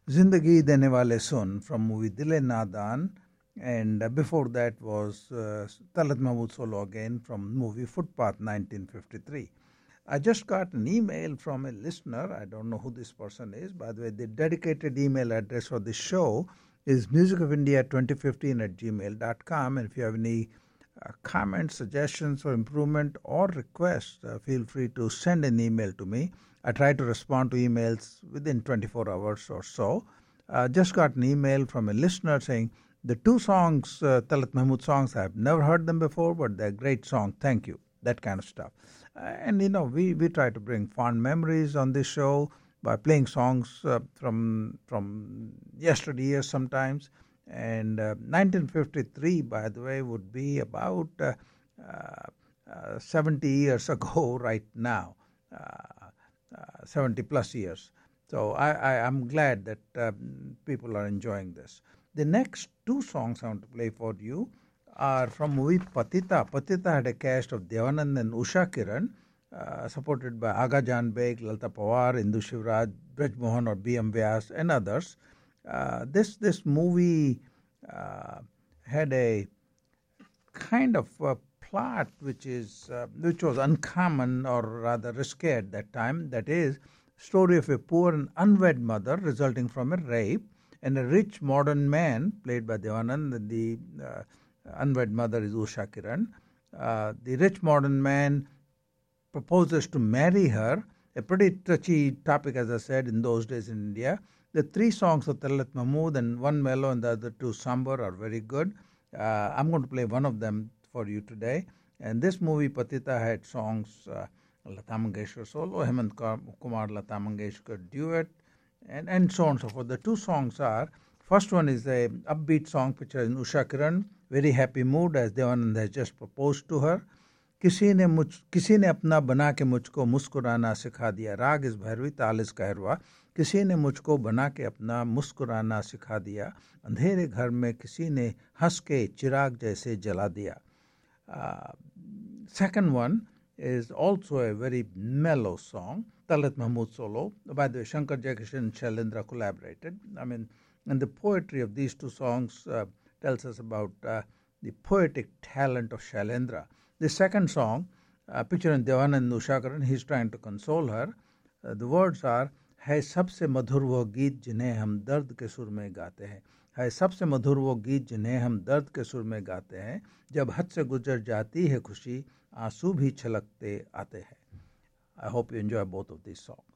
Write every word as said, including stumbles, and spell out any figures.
Zindagi Dene Wale Sun from movie Dile Nadan, and uh, before that was uh, Talat Mahmud Solo again from movie Footpath nineteen fifty-three. I just got an email from a listener. I don't know who this person is. By the way, the dedicated email address for the show is musicofindia twenty fifteen at gmail dot com. And if you have any uh, comments, suggestions, or improvement or requests, uh, feel free to send an email to me. I try to respond to emails within twenty-four hours or so. Uh, just got an email from a listener saying the two songs, uh, Talat Mahmud songs, I've never heard them before, but they're great songs. Thank you. That kind of stuff. Uh, and you know, we, we try to bring fond memories on this show by playing songs uh, from from yesteryear sometimes. And uh, nineteen fifty-three, by the way, would be about uh, uh, uh, seventy years ago right now. Uh, uh, seventy plus years. So I, I, I'm glad that um, people are enjoying this. The next two songs I want to play for you are from movie Patita. Patita had a cast of Devanand and Usha Kiran, uh, supported by Aga Jan Beg, Lalta Pawar, Indu Shivraj, Braj Mohan or B M Vyas and others. Uh, this, this movie uh, had a kind of uh, plot which is uh, which was uncommon or rather risky at that time. That is, story of a poor and unwed mother resulting from a rape, and a rich modern man played by Devanand. And the uh, unwed mother is Usha Kiran. Uh, the rich modern man proposes to marry her. A pretty touchy topic, as I said, in those days in India. The three songs of Talat Mahmud and one mellow and the other two somber are very good. Uh, I'm going to play one of them for you today. And this movie, Patita, had songs uh, Lata Mangeshkar solo, Hemant Kumar Lata Mangeshkar duet, and, and so on and so forth. The two songs are, first one is a upbeat song pictured in Usha Kiran, very happy mood as Devanand has just proposed to her. किसी ने मुझ किसी ने अपना बना के मुझको मुस्कुराना सिखा दिया, राग इस भैरवी ताल इस कहरवा. किसी ने मुझको बना के अपना मुस्कुराना सिखा दिया, अंधेरे घर में किसी ने हंस के चिराग जैसे जला दिया. Uh, second one is also a very mellow song, Talat Mahmud solo. By the way, Shankar Jaikishan and Shailendra collaborated. I mean, and the poetry of these two songs uh, tells us about uh, the poetic talent of Shailendra. The second song, uh, picturing Devanand and Usha Kiran, he's trying to console her. Uh, the words are, है सबसे मधुर वो गीत जिन्हें हम दर्द के सुर में गाते हैं. है सबसे मधुर वो गीत जिन्हें हम दर्द के सुर में गाते हैं. जब हद से गुजर जाती है खुशी, आंसू भी छलकते आते हैं. I hope you enjoy both of these songs.